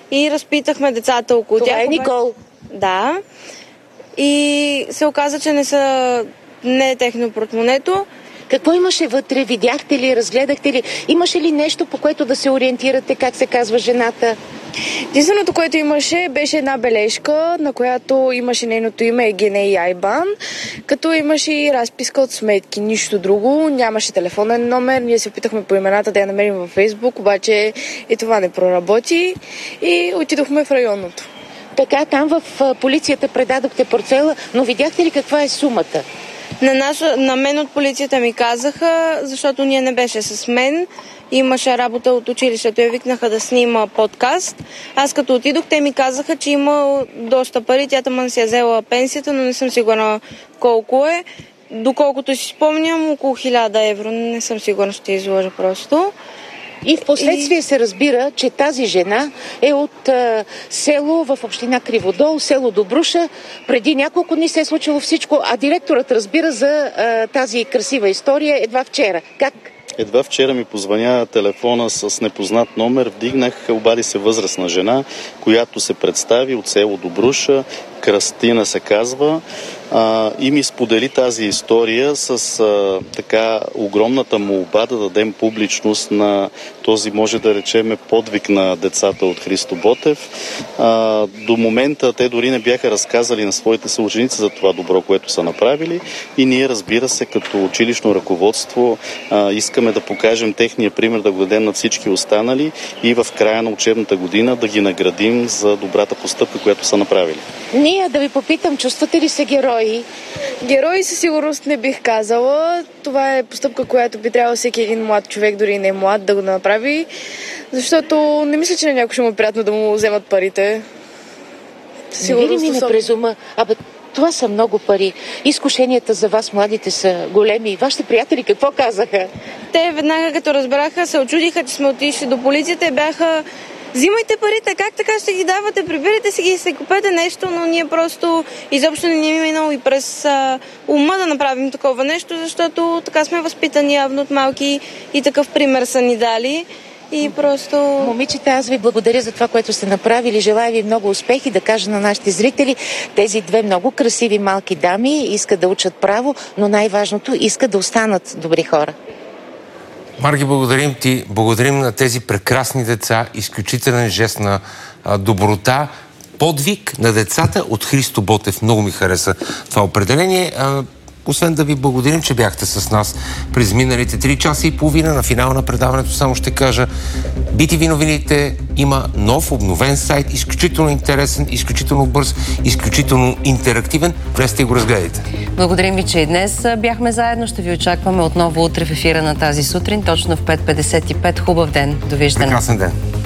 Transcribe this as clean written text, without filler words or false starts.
и разпитахме децата около тях. Това е Никол. Да. И се оказа, че не е техно портмонето. Какво имаше вътре? Видяхте ли, разгледахте ли? Имаше ли нещо, по което да се ориентирате, как се казва жената? Единственото, което имаше, беше една бележка, на която имаше нейното име Егене и Айбан, като имаше и разписка от сметки, нищо друго, нямаше телефонен номер, ние се опитахме по имената да я намерим във Фейсбук, обаче и това не проработи и отидохме в районното. Така, там в полицията предадохте портфела, но видяхте ли каква е сумата? На мен от полицията ми казаха, защото ние не беше с мен, имаше работа от училището, я викнаха да снима подкаст. Аз като отидох, те ми казаха, че има доста пари, тя тъмън си е взела пенсията, но не съм сигурна колко е. Доколкото си спомням, около 1000 евро, не съм сигурна, ще изложа просто. И в последствие се разбира, че тази жена е от село в община Криводол, село Добруша. Преди няколко дни се е случило всичко, а директорът разбира за тази красива история едва вчера. Как? Едва вчера ми позвъня телефона с непознат номер, вдигнах, обади се възрастна жена, която се представи от село Добруша, Кръстина се казва, и ми сподели тази история с така огромната молба да дадем публичност на този, може да речеме, подвиг на децата от Христо Ботев. До момента те дори не бяха разказали на своите съученици за това добро, което са направили, и ние, разбира се, като училищно ръководство искаме да покажем техния пример, да го дадем на всички останали и в края на учебната година да ги наградим за добрата постъпка, която са направили. Ние да ви попитам, чувствате ли се герои? Герои със сигурност не бих казала. Това е постъпка, която би трябвало всеки един млад човек, дори не е млад, да го направи. Защото не мисля, че на някой ще му е приятно да му вземат парите. Не ви ли мине през ума? Това са много пари. Изкушенията за вас, младите, са големи. Вашите приятели какво казаха? Те веднага като разбраха, се очудиха, че сме отишли до полицията и бяха: взимайте парите, как така ще ги давате, прибирайте си ги и се купете нещо, но ние просто изобщо не ни е минало и през ума да направим такова нещо, защото така сме възпитани явно от малки и такъв пример са ни дали. И просто... Момичета, аз ви благодаря за това, което сте направили. Желая ви много успехи, да кажа на нашите зрители. Тези две много красиви малки дами искат да учат право, но най-важното, искат да останат добри хора. Марги, благодарим ти. Благодарим на тези прекрасни деца. Изключителен жест на доброта. Подвиг на децата от Христо Ботев. Много ми хареса това определение. Освен да ви благодарим, че бяхте с нас през миналите 3 часа и половина. На финала на предаването само ще кажа: BTV новините има нов, обновен сайт, изключително интересен, изключително бърз, изключително интерактивен. Влезте и го разгледайте. Благодарим ви, че и днес бяхме заедно. Ще ви очакваме отново утре в ефира на тази сутрин, точно в 5:55. Хубав ден. Довиждане. Прекрасен ден.